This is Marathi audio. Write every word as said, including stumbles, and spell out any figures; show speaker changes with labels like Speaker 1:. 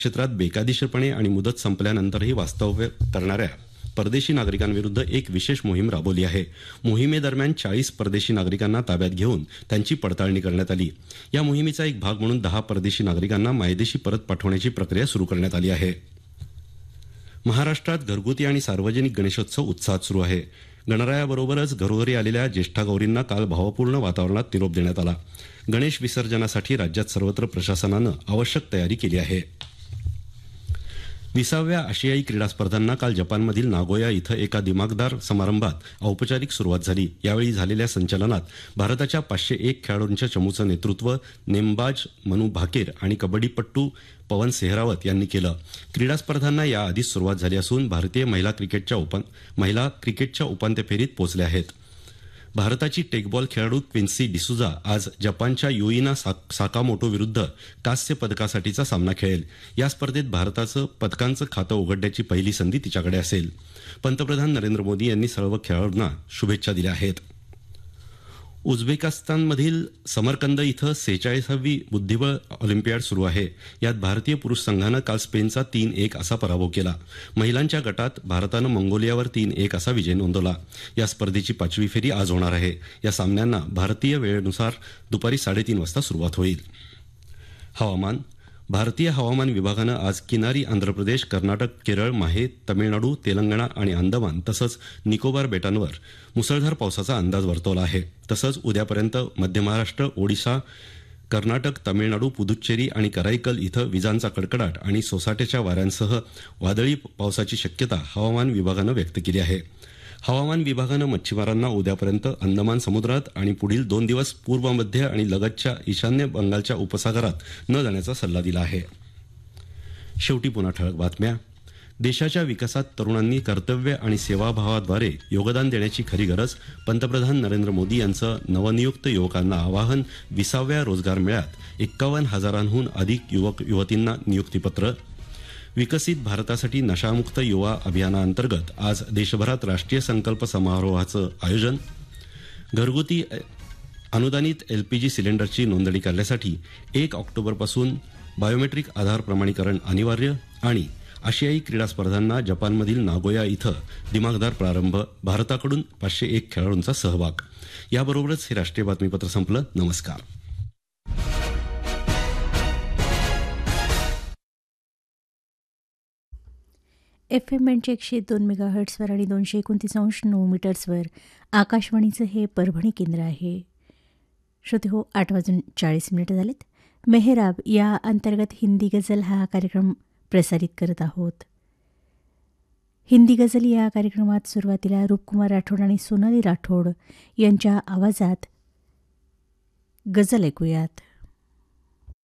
Speaker 1: क्षेत्रात बेकायदेशीरपणे आणि मुदत संपल्यानंतरही वास्तव्य करणाऱ्या परदेशी नागरिकांविरुद्ध एक विशेष मोहीम राबवली आहे. मोहिमेदरम्यान चाळीस परदेशी नागरिकांना ताब्यात घेऊन त्यांची पडताळणी करण्यात आली. या मोहिमेचा एक भाग म्हणून दहा परदेशी नागरिकांना मायदेशी परत पाठवण्याची प्रक्रिया सुरू करण्यात आली आहे. महाराष्ट्रात घरगुती आणि सार्वजनिक गणेशोत्सव उत्साहात सुरू आहे. गणरायाबरोबरच घरोघरी आलेल्या ज्येष्ठागौरींना काल भावपूर्ण वातावरणात निरोप देण्यात आला. गणेश विसर्जनासाठी राज्यात सर्वत्र प्रशासनानं आवश्यक तयारी केली आहे. विसाव्या आशियाई क्रीडा स्पर्धांना काल जपानमधील नागोया इथं एका दिमाखदार समारंभात औपचारिक सुरुवात झाली. यावेळी झालेल्या संचलनात भारताच्या पाचशे एक खेळाडूंच्या चमूचं नेतृत्व नेमबाज मनू भाकेर आणि कबड्डीपट्टू पवन सेहरावत यांनी केलं. क्रीडा स्पर्धांना याआधीच सुरुवात झाली असून भारतीय महिला क्रिकेटच्या उप महिला क्रिकेटच्या उपांत्य फेरीत पोहोचल्या आहेत. भारताची टेकबॉल खेळाडू क्विन्सी डिसूजा आज जपानच्या युइना साकामोटो विरुद्ध कांस्य पदकासाठीचा सामना खेळेल. या स्पर्धेत भारताचं पदकांचं खातं उघडण्याची पहिली संधी तिच्याकडे असेल. पंतप्रधान नरेंद्र मोदी यांनी सर्व खेळाडूंना शुभेच्छा दिल्या आहेत. उझबेकिस्तानमधील समरकंद इथं सेहेचाळीसावी बुद्धिबळ ऑलिम्पियाड सुरू आहे. यात भारतीय पुरुष संघानं काल स्पेनचा तीन एक असा पराभव केला. महिलांच्या गटात भारतानं मंगोलियावर तीन एक असा विजय नोंदवला. या स्पर्धेची पाचवी फेरी आज होणार आहे. या सामन्यांना भारतीय वेळेनुसार दुपारी साडेतीन वाजता सुरुवात होईल. हवामान. भारतीय हवामान विभागानं आज किनारी आंध्र प्रदेश, कर्नाटक, केरळ, माहे, तमिळनाडू, तेलंगणा आणि अंदमान तसंच निकोबार बेटांवर मुसळधार पावसाचा अंदाज वर्तवला आहे. तसंच उद्यापर्यंत मध्य महाराष्ट्र, ओडिशा, कर्नाटक, तमिळनाडू, पुदुच्चेरी आणि कराईकल इथं विजांचा कडकडाट आणि सोसाट्याच्या वाऱ्यांसह वादळी पावसाची शक्यता हवामान विभागानं व्यक्त केली आहे. हवामान विभागानं मच्छीमारांना उद्यापर्यंत अंदमान समुद्रात आणि पुढील दोन दिवस पूर्व मध्य आणि लगतच्या ईशान्य बंगालच्या उपसागरात न जाण्याचा सल्ला दिला आहे. शेवटी पुन्हा ठळक बातम्या. देशाच्या विकासात तरुणांनी कर्तव्य आणि सेवाभावाद्वारे योगदान देण्याची खरी गरज. पंतप्रधान नरेंद्र मोदी यांचं नवनियुक्त युवकांना आवाहन. विसाव्या रोजगार मेळ्यात एक्कावन्न हजारांहून अधिक युवक युवतींना नियुक्तीपत्र. विकसित भारतासाठी नशामुक्त युवा अभियानाअंतर्गत आज देशभरात राष्ट्रीय संकल्प समारोहाचं आयोजन. घरगुती अनुदानित एलपीजी सिलेंडरची नोंदणी करण्यासाठी एक ऑक्टोबरपासून बायोमेट्रिक आधार प्रमाणीकरण अनिवार्य. आणि आशियाई क्रीडा स्पर्धांना जपानमधील नागोया इथं दिमाखदार प्रारंभ. भारताकडून पाचशे एक खेळाडूंचा सहभाग. याबरोबरच हे राष्ट्रीय बातमीपत्र संपलं. नमस्कार.
Speaker 2: एफ एम बँडचे एकशे दोन मेगा हर्ट्सवर आणि दोनशे एकोणतीस अंश नऊ मीटर्सवर आकाशवाणीचं हे परभणी केंद्र आहे. श्रोते हो, आठ वाजून चाळीस मिनिटं झालेत. मेहराब या अंतर्गत हिंदी गझल हा कार्यक्रम प्रसारित करत आहोत. हिंदी गझल या कार्यक्रमात सुरुवातीला रूपकुमार राठोड आणि सोनाली राठोड यांच्या आवाजात गझल ऐकूयात.